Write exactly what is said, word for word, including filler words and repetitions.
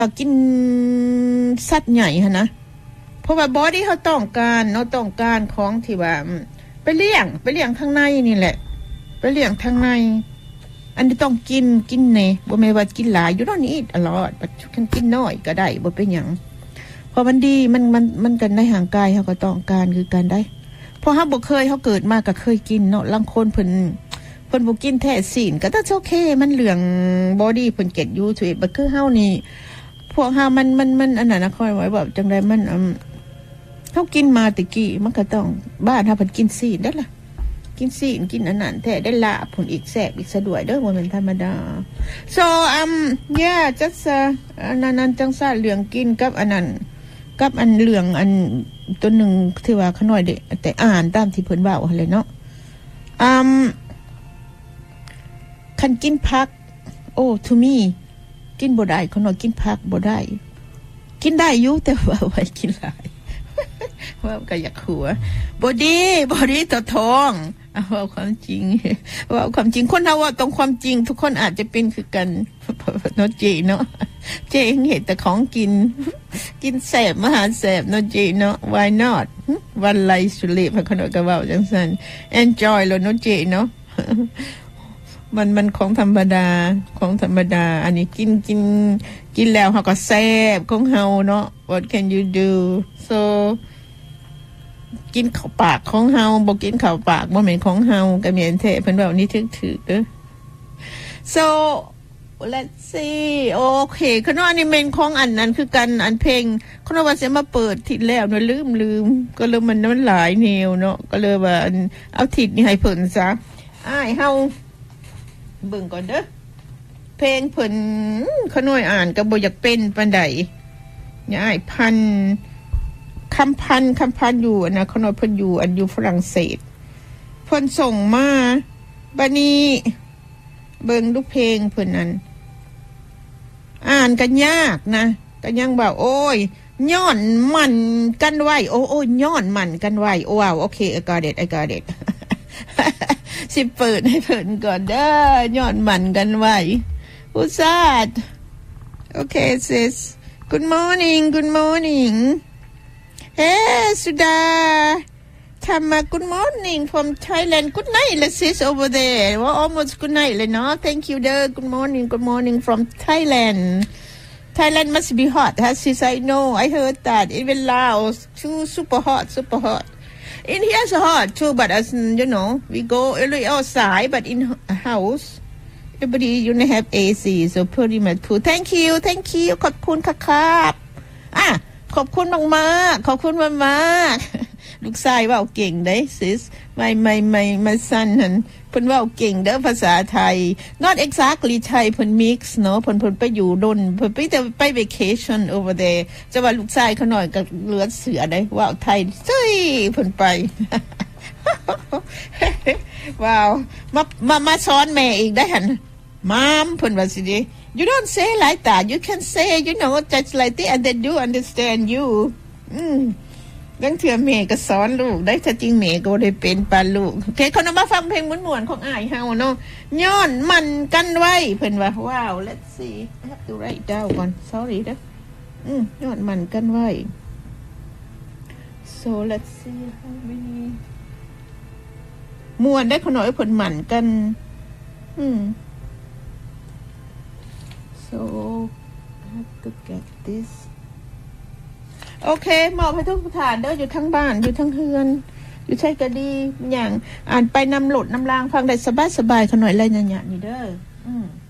กินสัตว์ใหญ่ฮะนะเพราะว่าบอดี้เขาต้องการเนาะต้องการของที่ว่าไปเลี้ยงไปเลี้ยงข้างในนี่แหละไปเลี้ยงข้างในอันนี้ต้องกินกินเน่บ่แม่ว่ากินหลายอยู่เนาะนี่อร่อยปัจจุบันกินน้อยก็ได้บ่เป็นหยังเพราะมันดีมันมันมันกันในห่างกายเขาก็ต้องการคือกันได้เพราะเฮาบ่เคยเฮาเกิดมาก็เคยกินเนาะลางคนเพิ่นเพิ่นบ่กินแท้ศีลก็ต้องโอเคมันเหลืองบอดี้เพิ่นเก็ตอยู่ถุยบ่คือเฮานี่พวกเฮามันมันมันอันนั้นนะค่อยไว้แบบจังได๋มันอืมเฮากินมาตะกี้มันก็ต้องบ้านเฮาเพิ่นกินศีลได้ล่ะกินศีลกินอันนั้นแท้ได้ลาบผลอีกแซ่บอีกสะดวยเด้อบ่แม่นธรรมดา so um yeah just uh อันนั้นจังซ่าเหลืองกินกับอันนั้นกับอันเหลืองอันตัวนึงที่ว่าขน้อยเด้แต่อ่านตามที่เพิ่นเว้าหั่นแหละเนาะอืมคันกินผักโอ้ to me กินบ่ได้ขน้อยกินผักบ่ได้กินได้อยู่แต่ว่าไว้กินหลายว่าก็อยากหัวบ่ดีบ่ดีต่อท้องเอาว่าความจริงว่าความจริงคนเฮาว่าตรงความจริงทุกคนอาจจะเป็นคือกันเนาะเจเนาะเจเห็นแต่ของกินกินแซ่บมหาแซ่บเนาะเจเนาะ why not วันไลฟ์สุริพะขนมก็เว้าจังซั่น enjoy แล้วเนาะเจเนาะมันมันของธรรมดาของธรรมดาอันนี้กินกินกินแล้วเฮาก็แซ่บของเฮาเนาะ what can you do so กินข้าวปากของเฮาบ่กินข้าวปากบ่แม่นของเฮาก็แม่นแท้เพิ่นเว้านี่ถึกๆเด้อ so let's see โอเคคณะอนิเมะของอันนั้นคือกันอันเพลงคณะว่าสิมาเปิดทิศแล้วเนาะลืมๆก็เลยมันมันหลายแนวเนาะก็เลยว่าเอาทิศนี้ให้เพิ่นซะอ้ายเฮาเบิ่งก่อนเด้อเพลงเพิ่นขน้อยอ่านก็บ่อยากเป็นปานใดย้ายพันคำพันคำพันอยู่นะขน้อยเพิ่นอยู่อันอยู่ฝรั่งเศสเพิ่นส่งมาบัดนี้เบิ่งดูเพลงเพิ่นนั้นอ่านกันยากนะก็ยังว่าโอ้ยย้อนมันกันไว้โอ้โอ้ย้อนมันกันไว้ว้าวโอเค I got it I got it สิเปิดให้เพิ่นก่อนเด้อย้อนมันกันไว้อุซาดโอเค sis good morning good morning hey Suda Tama good morning from Thailand good night sis over there well almost good night เลยเนาะ thank you เด้อ good morning good morning from Thailand Thailand must be hot huh sis I know I heard that even Laos too super hot super hot in here's hot too but as you know we go early outside but in house everybody you know have เอ ซี so pretty much cool thank you thank you ขอบคุณค่ะครับอ่ะขอบคุณมากๆขอบคุณมากๆลูกชายเว้าเก่งเด้ sis my my my my son หั่นเพิ่นเว้าเก่งเด้อภาษาไทย not exactly Thai เพิ่น mix เนาะเพิ่นเพิ่นไปอยู่ดนเพิ่นไปแต่ไป vacation over there จะว่าลูกชายเขาหน่อยก็เหลือเสือได้เว้าไทยเจ้ยเพิ่นไป ว้าวมามามาสอนแม่อีกได้หั่นมามเพิ่นว่าสิเด้ you don't say like that you can say you know just like this and they do understand you อืมดังเถื่อแม่ก็สอนลูกได้ถ้าจริงแม่ก็บ่ได้เป็นปานลูกโอเคคนเอามาฟังเพลงม่วนๆของอ้ายเฮาเนาะย้อนมันกันไว้เพิ่นว่าว้าว let's see I have to write down ก่อน sorry เด้ออืมย้อนมันกันไว้ so let's see how many ม่วนได้ขน้อยเพิ่นหมั่นกันอืมso I have to get this โอเคมอบให้ทุกท่านเด้ออยู่ทั้งบ้านอยู่ทั้งเฮือนอยู่ใช้ก็ดีอย่างอ่านไปนำหลดนำรางฟังได้สบายๆขน้อยเลยหยะๆนี่เด้ออืม